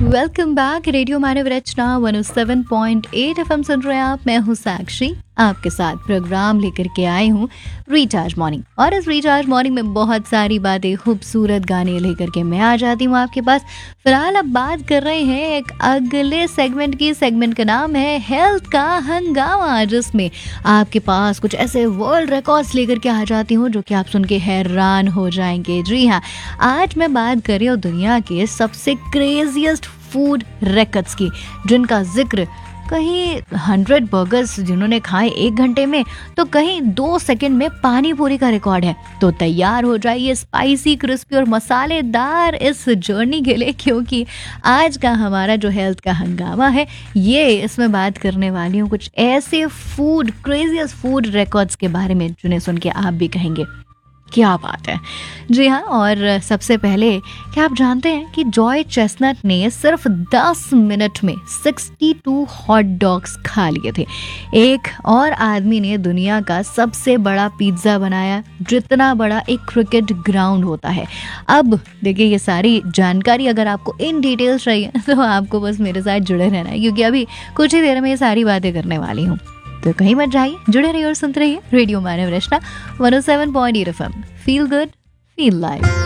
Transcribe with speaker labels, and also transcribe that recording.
Speaker 1: Welcome back. Radio मानव रचना 107.8 FM सुन रहे हैं आप। मैं हूँ साक्षी, आपके साथ प्रोग्राम लेकर के आई हूँ रिचार्ज मॉर्निंग। और इस रिचार्ज मॉर्निंग में बहुत सारी बातें, खूबसूरत गाने लेकर के मैं आ जाती हूँ आपके पास। फिलहाल अब बात कर रहे हैं एक अगले सेगमेंट की। सेगमेंट का नाम है हेल्थ का हंगामा, जिसमें आपके पास कुछ ऐसे वर्ल्ड रिकॉर्ड्स लेकर के आ जाती हूँ जो कि आप सुन के हैरान हो जाएंगे। जी हाँ, आज मैं बात कर रही हूँ दुनिया के सबसे क्रेजिएस्ट फूड रिकॉर्ड्स की, जिनका जिक्र कहीं 100 बर्गर्स जिन्होंने खाए 1 घंटे में, तो कहीं 2 सेकंड में पानी पूरी का रिकॉर्ड है। तो तैयार हो जाइए स्पाइसी, क्रिस्पी और मसालेदार इस जर्नी के लिए, क्योंकि आज का हमारा जो हेल्थ का हंगामा है, ये इसमें बात करने वाली हूँ कुछ ऐसे फूड, क्रेजियस्ट फूड रिकॉर्ड्स के बारे में जिन्हें सुन के आप भी कहेंगे क्या बात है। जी हाँ, और सबसे पहले क्या आप जानते हैं कि जॉय चेस्टनट ने सिर्फ 10 मिनट में 62 हॉट डॉग्स खा लिए थे। एक और आदमी ने दुनिया का सबसे बड़ा पिज्ज़ा बनाया, जितना बड़ा एक क्रिकेट ग्राउंड होता है। अब देखिए, ये सारी जानकारी अगर आपको इन डिटेल्स चाहिए तो आपको बस मेरे साथ जुड़े रहना है, क्योंकि अभी कुछ ही देर में ये सारी बातें करने वाली हूँ। तो कहीं मत जाइए, जुड़े रहिए और सुनते रहिए रेडियो मानव रचना 107.8 FM. Feel good, feel live.